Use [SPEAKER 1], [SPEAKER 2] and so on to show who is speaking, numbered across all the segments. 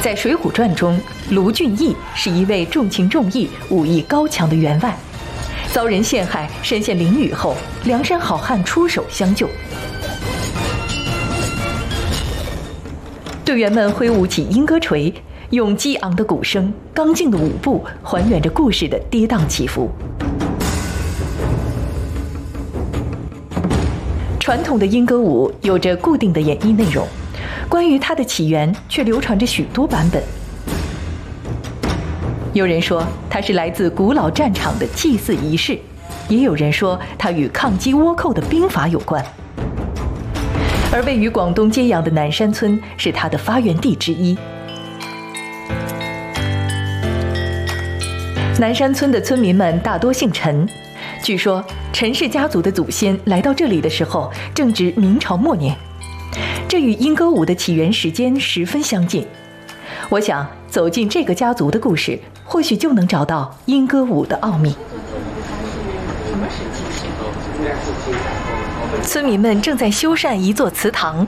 [SPEAKER 1] 在《水浒传》中，卢俊义是一位重情重义、武艺高强的员外，遭人陷害，身陷囹圄后，梁山好汉出手相救。队员们挥舞起莺歌锤，用激昂的鼓声、刚劲的舞步，还原着故事的跌宕起伏。传统的莺歌舞有着固定的演绎内容，关于它的起源却流传着许多版本。有人说它是来自古老战场的祭祀仪式，也有人说它与抗击倭寇的兵法有关。而位于广东揭阳的南山村是它的发源地之一。南山村的村民们大多姓陈，据说陈氏家族的祖先来到这里的时候正值明朝末年，这与莺歌舞的起源时间十分相近。我想走进这个家族的故事，或许就能找到莺歌舞的奥秘。村民们正在修缮一座祠堂，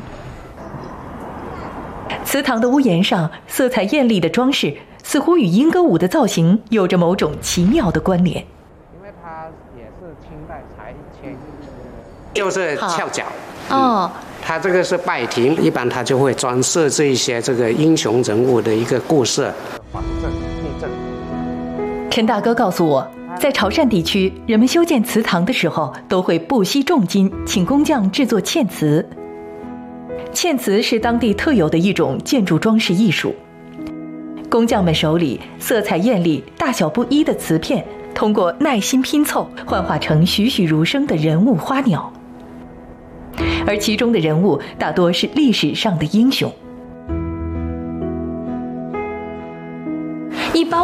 [SPEAKER 1] 祠堂的屋檐上色彩艳丽的装饰，似乎与莺歌舞的造型有着某种奇妙的关联。
[SPEAKER 2] 因为它也是清代才迁，
[SPEAKER 3] 就是翘脚。
[SPEAKER 1] 哦，
[SPEAKER 3] 它这个是拜亭，一般它就会装设这一些这个英雄人物的一个故事。
[SPEAKER 2] 防震、地震。
[SPEAKER 1] 陈大哥告诉我，在潮汕地区，人们修建祠堂的时候都会不惜重金请工匠制作嵌瓷。嵌瓷是当地特有的一种建筑装饰艺术。工匠们手里色彩艳丽、大小不一的瓷片，通过耐心拼凑，幻化成栩栩如生的人物花鸟。而其中的人物大多是历史上的英雄。一般